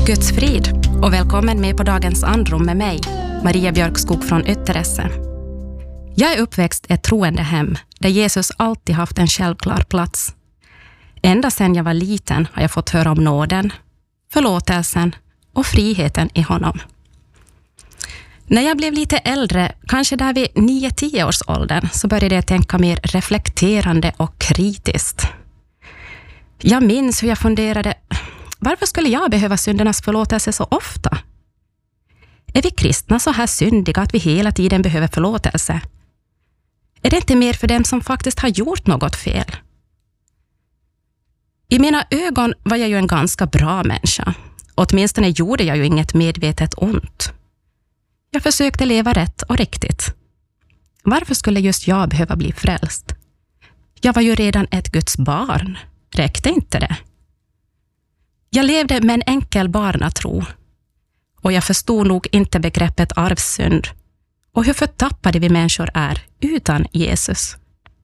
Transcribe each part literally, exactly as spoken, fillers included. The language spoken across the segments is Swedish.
Guds frid och välkommen med på dagens andrum med mig, Maria Björkskog från Ytteresse. Jag är uppväxt i ett troende hem där Jesus alltid haft en självklar plats. Ända sedan jag var liten har jag fått höra om nåden, förlåtelsen och friheten i honom. När jag blev lite äldre, kanske där vid nio tio års åldern, så började jag tänka mer reflekterande och kritiskt. Jag minns hur jag funderade, varför skulle jag behöva syndernas förlåtelse så ofta? Är vi kristna så här syndiga att vi hela tiden behöver förlåtelse? Är det inte mer för dem som faktiskt har gjort något fel? I mina ögon var jag ju en ganska bra människa. Åtminstone gjorde jag ju inget medvetet ont. Jag försökte leva rätt och riktigt. Varför skulle just jag behöva bli frälst? Jag var ju redan ett Guds barn. Räckte inte det? Jag levde med en enkel barnatro. Och jag förstod nog inte begreppet arvssynd. Och hur förtappade vi människor är utan Jesus.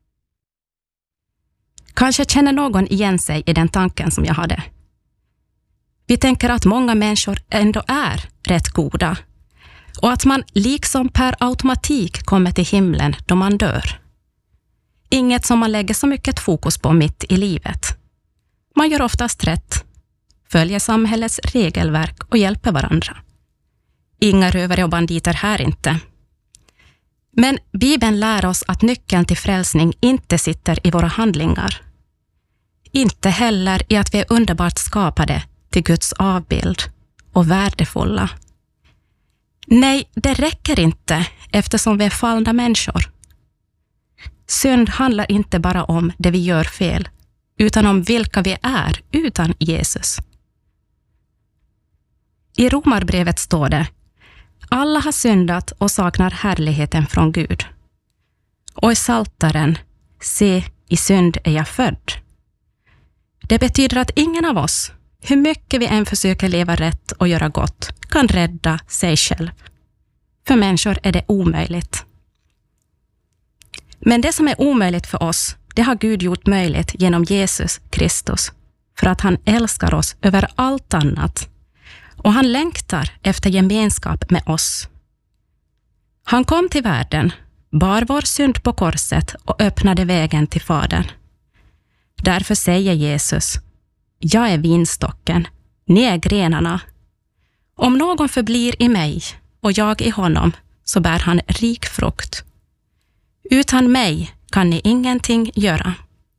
Kanske känner någon igen sig i den tanken som jag hade. Vi tänker att många människor ändå är rätt goda. Och att man liksom per automatik kommer till himlen då man dör. Inget som man lägger så mycket fokus på mitt i livet. Man gör oftast rätt, följer samhällets regelverk och hjälper varandra. Inga rövare och banditer här inte. Men Bibeln lär oss att nyckeln till frälsning inte sitter i våra handlingar. Inte heller i att vi är underbart skapade till Guds avbild och värdefulla. Nej, det räcker inte eftersom vi är fallna människor. Synd handlar inte bara om det vi gör fel, utan om vilka vi är utan Jesus. I Romarbrevet står det: alla har syndat och saknar härligheten från Gud. Och i Psaltaren: se, i synd är jag född. Det betyder att ingen av oss, hur mycket vi än försöker leva rätt och göra gott, kan rädda sig själv. För människor är det omöjligt. Men det som är omöjligt för oss, det har Gud gjort möjligt genom Jesus Kristus. För att han älskar oss över allt annat. Och han längtar efter gemenskap med oss. Han kom till världen, bar vår synd på korset och öppnade vägen till Fadern. Därför säger Jesus: jag är vinstocken, ni är grenarna. Om någon förblir i mig och jag i honom, så bär han rik frukt. Utan mig kan ni ingenting göra.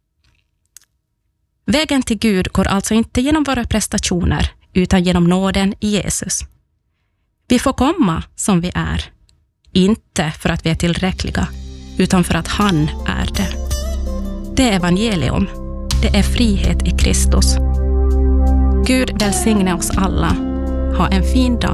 Vägen till Gud går alltså inte genom våra prestationer, utan genom nåden i Jesus. Vi får komma som vi är, inte för att vi är tillräckliga, utan för att han är det. Det är evangelium. Det är frihet i Kristus. Gud välsigne oss alla. Ha en fin dag.